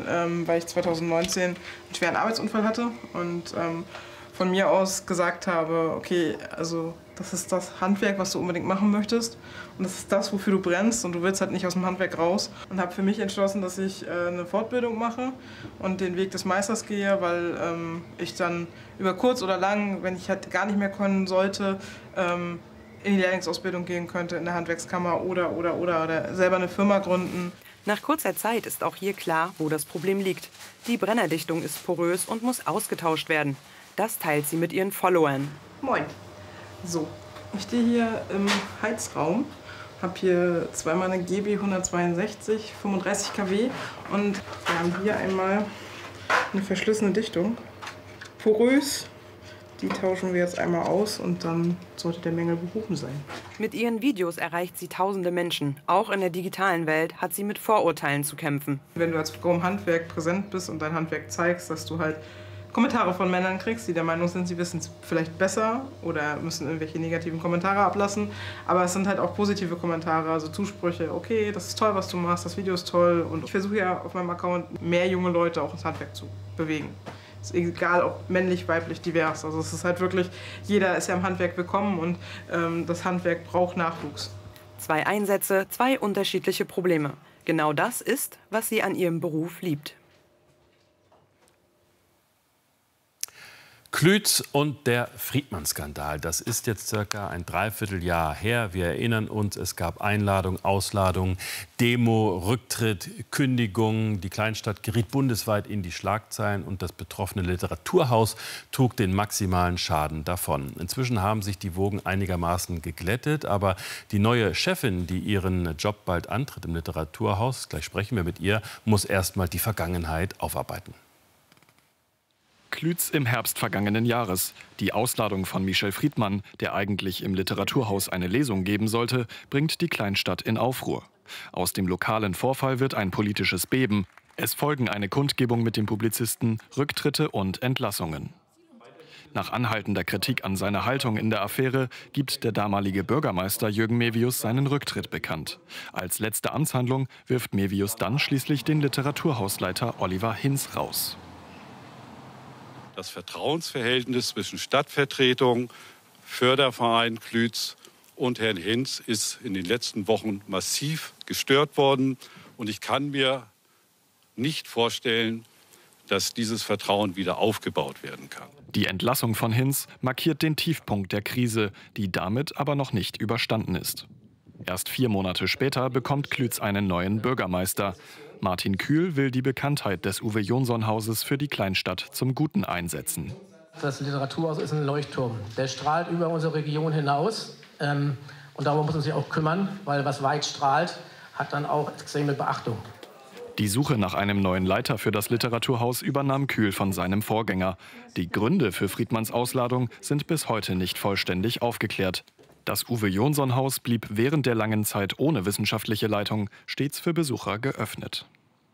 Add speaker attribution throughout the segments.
Speaker 1: weil ich 2019 einen schweren Arbeitsunfall hatte und von mir aus gesagt habe, okay, also das ist das Handwerk, was du unbedingt machen möchtest und das ist das, wofür du brennst und du willst halt nicht aus dem Handwerk raus. Und habe für mich entschlossen, dass ich eine Fortbildung mache und den Weg des Meisters gehe, weil ich dann über kurz oder lang, wenn ich halt gar nicht mehr können sollte, in die Lehrlingsausbildung gehen könnte in der Handwerkskammer oder selber eine Firma gründen.
Speaker 2: Nach kurzer Zeit ist auch hier klar, wo das Problem liegt. Die Brennerdichtung ist porös und muss ausgetauscht werden. Das teilt sie mit ihren Followern.
Speaker 1: Moin. So, ich stehe hier im Heizraum, habe hier zweimal eine GB 162, 35 kW und wir haben hier einmal eine verschlissene Dichtung. Porös, die tauschen wir jetzt einmal aus und dann sollte der Mängel behoben sein.
Speaker 2: Mit ihren Videos erreicht sie tausende Menschen. Auch in der digitalen Welt hat sie mit Vorurteilen zu kämpfen.
Speaker 1: Wenn du als Frau im Handwerk präsent bist und dein Handwerk zeigst, dass du halt Kommentare von Männern kriegst, die der Meinung sind, sie wissen es vielleicht besser oder müssen irgendwelche negativen Kommentare ablassen. Aber es sind halt auch positive Kommentare, also Zusprüche, okay, das ist toll, was du machst, das Video ist toll. Und ich versuche ja auf meinem Account mehr junge Leute auch ins Handwerk zu bewegen. Ist egal, ob männlich, weiblich, divers. Also es ist halt wirklich, jeder ist ja im Handwerk willkommen und das Handwerk braucht Nachwuchs.
Speaker 2: 2 Einsätze, 2 unterschiedliche Probleme. Genau das ist, was sie an ihrem Beruf liebt.
Speaker 3: Klütz und der Friedmann-Skandal, das ist jetzt circa ein Dreivierteljahr her. Wir erinnern uns, es gab Einladung, Ausladung, Demo, Rücktritt, Kündigung. Die Kleinstadt geriet bundesweit in die Schlagzeilen und das betroffene Literaturhaus trug den maximalen Schaden davon. Inzwischen haben sich die Wogen einigermaßen geglättet, aber die neue Chefin, die ihren Job bald antritt im Literaturhaus, gleich sprechen wir mit ihr, muss erst mal die Vergangenheit aufarbeiten.
Speaker 4: Klütz im Herbst vergangenen Jahres. Die Ausladung von Michel Friedmann, der eigentlich im Literaturhaus eine Lesung geben sollte, bringt die Kleinstadt in Aufruhr. Aus dem lokalen Vorfall wird ein politisches Beben. Es folgen eine Kundgebung mit dem Publizisten, Rücktritte und Entlassungen. Nach anhaltender Kritik an seiner Haltung in der Affäre gibt der damalige Bürgermeister Jürgen Mevius seinen Rücktritt bekannt. Als letzte Amtshandlung wirft Mevius dann schließlich den Literaturhausleiter Oliver Hinz raus.
Speaker 5: Das Vertrauensverhältnis zwischen Stadtvertretung, Förderverein Klütz und Herrn Hinz ist in den letzten Wochen massiv gestört worden. Und ich kann mir nicht vorstellen, dass dieses Vertrauen wieder aufgebaut werden kann.
Speaker 4: Die Entlassung von Hinz markiert den Tiefpunkt der Krise, die damit aber noch nicht überstanden ist. Erst 4 Monate später bekommt Klütz einen neuen Bürgermeister. Martin Kühl will die Bekanntheit des Uwe-Jonsson-Hauses für die Kleinstadt zum Guten einsetzen.
Speaker 6: Das Literaturhaus ist ein Leuchtturm. Der strahlt über unsere Region hinaus. Und darum muss man sich auch kümmern, weil was weit strahlt, hat dann auch extreme Beachtung.
Speaker 4: Die Suche nach einem neuen Leiter für das Literaturhaus übernahm Kühl von seinem Vorgänger. Die Gründe für Friedmanns Ausladung sind bis heute nicht vollständig aufgeklärt. Das Uwe-Jonsson-Haus blieb während der langen Zeit ohne wissenschaftliche Leitung stets für Besucher geöffnet.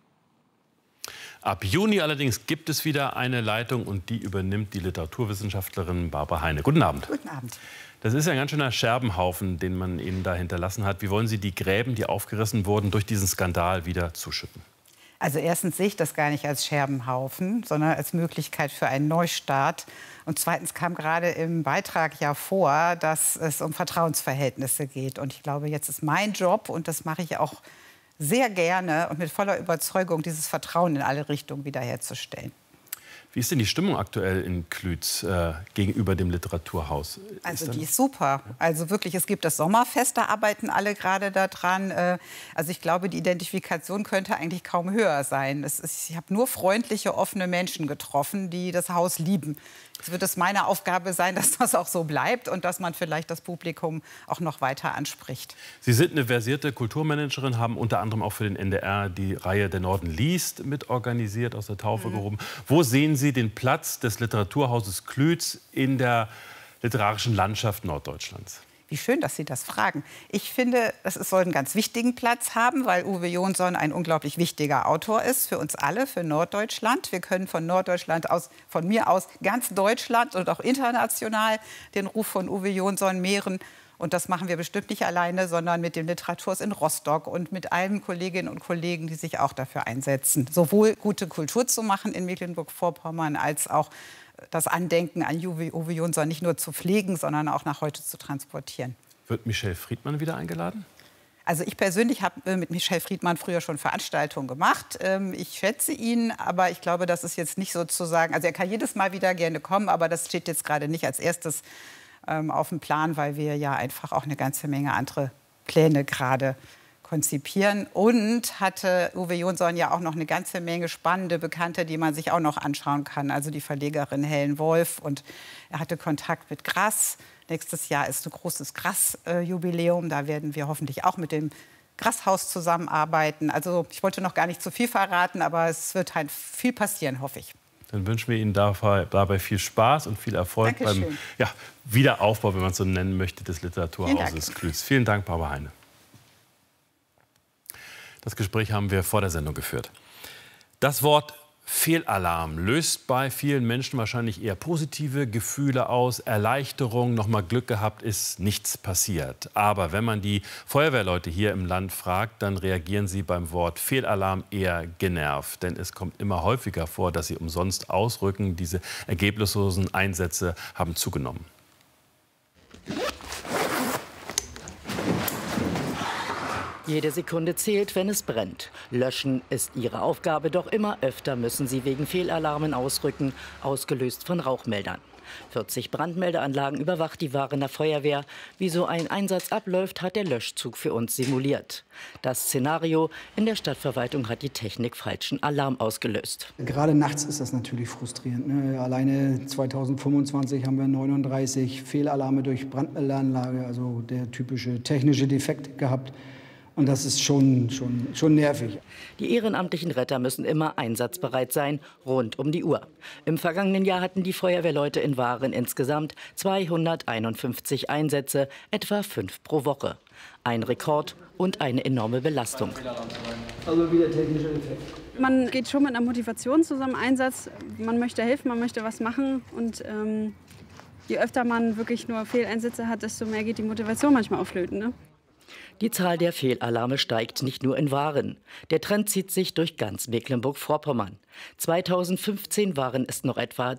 Speaker 3: Ab Juni allerdings gibt es wieder eine Leitung und die übernimmt die Literaturwissenschaftlerin Barbara Heine. Guten Abend.
Speaker 7: Guten Abend.
Speaker 3: Das ist ja ein ganz schöner Scherbenhaufen, den man Ihnen da hinterlassen hat. Wie wollen Sie die Gräben, die aufgerissen wurden, durch diesen Skandal wieder zuschütten?
Speaker 7: Also erstens sehe ich das gar nicht als Scherbenhaufen, sondern als Möglichkeit für einen Neustart. Und zweitens kam gerade im Beitrag ja vor, dass es um Vertrauensverhältnisse geht. Und ich glaube, jetzt ist mein Job, und das mache ich auch sehr gerne und mit voller Überzeugung, dieses Vertrauen in alle Richtungen wiederherzustellen.
Speaker 3: Wie ist denn die Stimmung aktuell in Klütz gegenüber dem Literaturhaus?
Speaker 7: Also die ist super. Also wirklich, es gibt das Sommerfest, da arbeiten alle gerade daran. Also ich glaube, die Identifikation könnte eigentlich kaum höher sein. Ich habe nur freundliche, offene Menschen getroffen, die das Haus lieben. Jetzt wird es meine Aufgabe sein, dass das auch so bleibt und dass man vielleicht das Publikum auch noch weiter anspricht.
Speaker 3: Sie sind eine versierte Kulturmanagerin, haben unter anderem auch für den NDR die Reihe Der Norden liest mit organisiert, aus der Taufe gehoben. Wo sehen Sie den Platz des Literaturhauses Klütz in der literarischen Landschaft Norddeutschlands?
Speaker 7: Wie schön, dass Sie das fragen. Ich finde, es soll einen ganz wichtigen Platz haben, weil Uwe Jonsson ein unglaublich wichtiger Autor ist für uns alle, für Norddeutschland. Wir können von Norddeutschland aus, von mir aus, ganz Deutschland und auch international den Ruf von Uwe Jonsson mehren. Und das machen wir bestimmt nicht alleine, sondern mit dem Literaturhaus in Rostock und mit allen Kolleginnen und Kollegen, die sich auch dafür einsetzen, sowohl gute Kultur zu machen in Mecklenburg-Vorpommern als auch das Andenken an Uwe Jonsson nicht nur zu pflegen, sondern auch nach heute zu transportieren.
Speaker 3: Wird Michel Friedmann wieder eingeladen?
Speaker 7: Also ich persönlich habe mit Michel Friedmann früher schon Veranstaltungen gemacht. Ich schätze ihn, aber ich glaube, das ist jetzt nicht sozusagen, also er kann jedes Mal wieder gerne kommen, aber das steht jetzt gerade nicht als erstes auf dem Plan, weil wir ja einfach auch eine ganze Menge andere Pläne gerade konzipieren. Und hatte Uwe Jonsson ja auch noch eine ganze Menge spannende Bekannte, die man sich auch noch anschauen kann. Also die Verlegerin Helen Wolf, und er hatte Kontakt mit Grass. Nächstes Jahr ist ein großes Grass-Jubiläum. Da werden wir hoffentlich auch mit dem Grasshaus zusammenarbeiten. Also ich wollte noch gar nicht zu viel verraten, aber es wird halt viel passieren, hoffe ich.
Speaker 3: Dann wünschen wir Ihnen dabei viel Spaß und viel Erfolg beim Wiederaufbau, wenn man es so nennen möchte, des Literaturhauses Klütz. Vielen Dank, Barbara Heine. Das Gespräch haben wir vor der Sendung geführt. Das Wort Fehlalarm löst bei vielen Menschen wahrscheinlich eher positive Gefühle aus. Erleichterung, noch mal Glück gehabt, ist nichts passiert. Aber wenn man die Feuerwehrleute hier im Land fragt, dann reagieren sie beim Wort Fehlalarm eher genervt. Denn es kommt immer häufiger vor, dass sie umsonst ausrücken. Diese ergebnislosen Einsätze haben zugenommen.
Speaker 8: Jede Sekunde zählt, wenn es brennt. Löschen ist ihre Aufgabe, doch immer öfter müssen sie wegen Fehlalarmen ausrücken, ausgelöst von Rauchmeldern. 40 Brandmeldeanlagen überwacht die Warener Feuerwehr. Wie so ein Einsatz abläuft, hat der Löschzug für uns simuliert. Das Szenario: in der Stadtverwaltung hat die Technik falschen Alarm ausgelöst.
Speaker 9: Gerade nachts ist das natürlich frustrierend, ne? Alleine 2025 haben wir 39 Fehlalarme durch Brandmeldeanlage, also der typische technische Defekt gehabt. Und das ist schon nervig.
Speaker 8: Die ehrenamtlichen Retter müssen immer einsatzbereit sein, rund um die Uhr. Im vergangenen Jahr hatten die Feuerwehrleute in Waren insgesamt 251 Einsätze, etwa 5 pro Woche. Ein Rekord und eine enorme Belastung.
Speaker 9: Also wieder technischer Effekt.
Speaker 10: Man geht schon mit einer Motivation zu so einem Einsatz. Man möchte helfen, man möchte was machen. Und je öfter man wirklich nur Fehleinsätze hat, desto mehr geht die Motivation manchmal auf Flöten, ne?
Speaker 8: Die Zahl der Fehlalarme steigt nicht nur in Waren. Der Trend zieht sich durch ganz Mecklenburg-Vorpommern. 2015 waren es noch etwa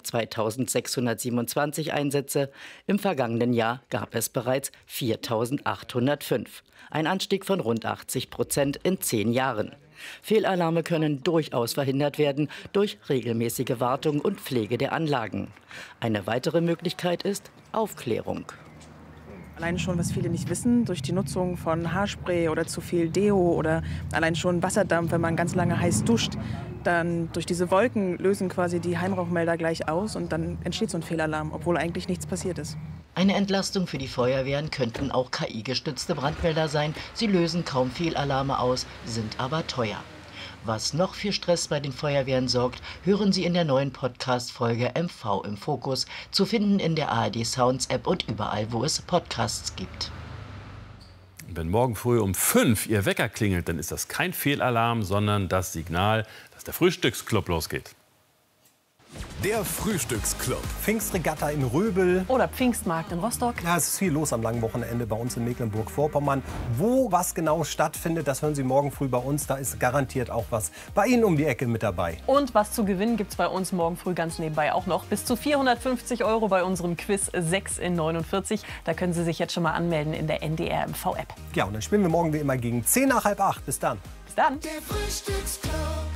Speaker 8: 2.627 Einsätze. Im vergangenen Jahr gab es bereits 4.805. Ein Anstieg von rund 80% in 10 Jahren. Fehlalarme können durchaus verhindert werden durch regelmäßige Wartung und Pflege der Anlagen. Eine weitere Möglichkeit ist Aufklärung.
Speaker 11: Allein schon, was viele nicht wissen, durch die Nutzung von Haarspray oder zu viel Deo oder allein schon Wasserdampf, wenn man ganz lange heiß duscht, dann durch diese Wolken lösen quasi die Heimrauchmelder gleich aus und dann entsteht so ein Fehlalarm, obwohl eigentlich nichts passiert ist.
Speaker 8: Eine Entlastung für die Feuerwehren könnten auch KI-gestützte Brandmelder sein. Sie lösen kaum Fehlalarme aus, sind aber teuer. Was noch für Stress bei den Feuerwehren sorgt, hören Sie in der neuen Podcast-Folge MV im Fokus, zu finden in der ARD Sounds App und überall, wo es Podcasts gibt.
Speaker 3: Wenn morgen früh um 5 Ihr Wecker klingelt, dann ist das kein Fehlalarm, sondern das Signal, dass der Frühstücksclub losgeht.
Speaker 12: Der Frühstücksclub.
Speaker 13: Pfingstregatta in Röbel.
Speaker 14: Oder Pfingstmarkt in Rostock.
Speaker 13: Ja, es ist viel los am langen Wochenende bei uns in Mecklenburg-Vorpommern. Wo was genau stattfindet, das hören Sie morgen früh bei uns. Da ist garantiert auch was bei Ihnen um die Ecke mit dabei.
Speaker 14: Und was zu gewinnen gibt es bei uns morgen früh ganz nebenbei auch noch. Bis zu 450 € bei unserem Quiz 6 in 49. Da können Sie sich jetzt schon mal anmelden in der NDR MV-App.
Speaker 13: Ja, und dann spielen wir morgen wie immer gegen 7:50 nach 7:30. Bis dann.
Speaker 14: Bis dann.
Speaker 12: Der Frühstücksclub.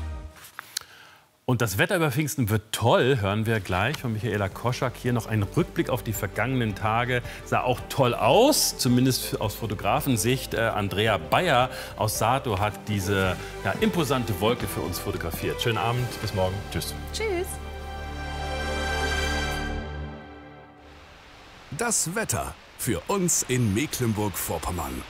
Speaker 3: Und das Wetter über Pfingsten wird toll, hören wir gleich von Michaela Koschak. Hier noch ein Rückblick auf die vergangenen Tage. Sah auch toll aus, zumindest aus Fotografensicht. Andrea Bayer aus Sato hat diese imposante Wolke für uns fotografiert. Schönen Abend, bis morgen. Tschüss.
Speaker 14: Tschüss.
Speaker 12: Das Wetter für uns in Mecklenburg-Vorpommern.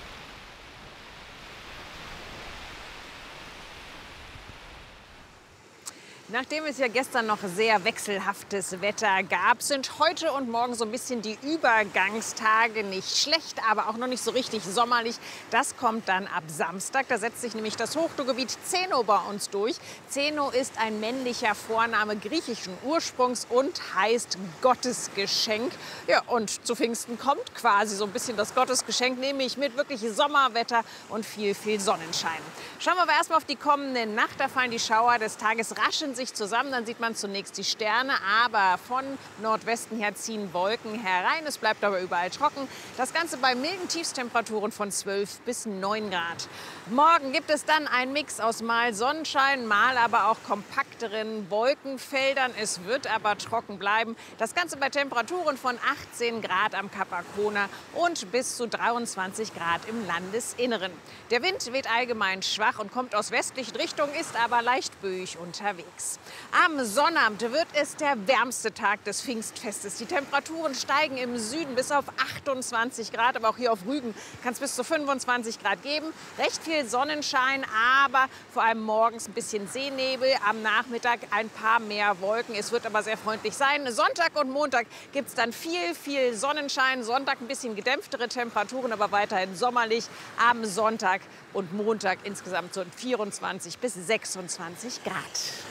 Speaker 15: Nachdem es ja gestern noch sehr wechselhaftes Wetter gab, sind heute und morgen so ein bisschen die Übergangstage nicht schlecht, aber auch noch nicht so richtig sommerlich. Das kommt dann ab Samstag. Da setzt sich nämlich das Hochdruckgebiet Zeno bei uns durch. Zeno ist ein männlicher Vorname griechischen Ursprungs und heißt Gottesgeschenk. Ja, und zu Pfingsten kommt quasi so ein bisschen das Gottesgeschenk, nämlich mit wirklich Sommerwetter und viel Sonnenschein. Schauen wir aber erstmal auf die kommende Nacht. Da fallen die Schauer des Tages raschen sich zusammen. Dann sieht man zunächst die Sterne, aber von Nordwesten her ziehen Wolken herein. Es bleibt aber überall trocken. Das Ganze bei milden Tiefstemperaturen von 12 bis 9 Grad. Morgen gibt es dann einen Mix aus mal Sonnenschein, mal aber auch kompakteren Wolkenfeldern. Es wird aber trocken bleiben. Das Ganze bei Temperaturen von 18 Grad am Kap Arkona und bis zu 23 Grad im Landesinneren. Der Wind weht allgemein schwach und kommt aus westlichen Richtungen, ist aber leicht böig unterwegs. Am Sonnabend wird es der wärmste Tag des Pfingstfestes. Die Temperaturen steigen im Süden bis auf 28 Grad, aber auch hier auf Rügen kann es bis zu 25 Grad geben. Recht viel Sonnenschein, aber vor allem morgens ein bisschen Seenebel, am Nachmittag ein paar mehr Wolken. Es wird aber sehr freundlich sein. Sonntag und Montag gibt es dann viel Sonnenschein. Sonntag ein bisschen gedämpftere Temperaturen, aber weiterhin sommerlich. Am Sonntag und Montag insgesamt so 24 bis 26 Grad.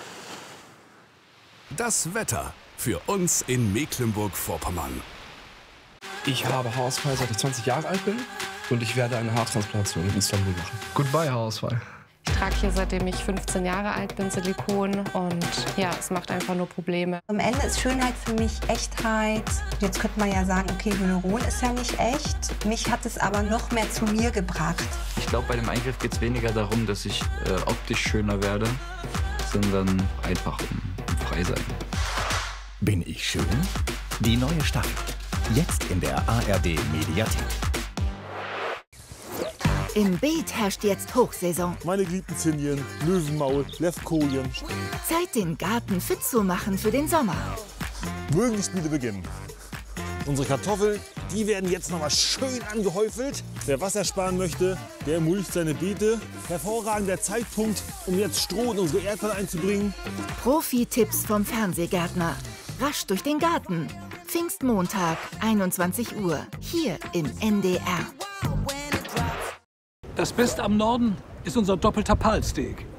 Speaker 12: Das Wetter für uns in Mecklenburg-Vorpommern.
Speaker 16: Ich habe Haarausfall, seit ich 20 Jahre alt bin und ich werde eine Haartransplantation in Istanbul machen. Goodbye Haarausfall.
Speaker 17: Ich trage hier, seitdem ich 15 Jahre alt bin, Silikon und ja, es macht einfach nur Probleme.
Speaker 18: Am Ende ist Schönheit für mich Echtheit. Jetzt könnte man ja sagen, okay, Hyaluron ist ja nicht echt. Mich hat es aber noch mehr zu mir gebracht.
Speaker 19: Ich glaube, bei dem Eingriff geht es weniger darum, dass ich optisch schöner werde, sondern einfach um frei sein.
Speaker 20: Bin ich schön? Die neue Staffel. Jetzt in der ARD-Mediathek.
Speaker 21: Im Beet herrscht jetzt Hochsaison.
Speaker 22: Meine geliebten Zinien, Löwenmaul, Levkojen.
Speaker 21: Zeit, den Garten fit zu machen für den Sommer.
Speaker 22: Mögen die Spiele beginnen. Unsere Kartoffeln, die werden jetzt noch mal schön angehäufelt. Wer Wasser sparen möchte, der mulcht seine Beete. Hervorragender Zeitpunkt, um jetzt Stroh in unsere Erdbeeren einzubringen.
Speaker 21: Profi-Tipps vom Fernsehgärtner. Rasch durch den Garten. Pfingstmontag, 21 Uhr. Hier im NDR.
Speaker 23: Das Beste am Norden ist unser doppelter Palsteak.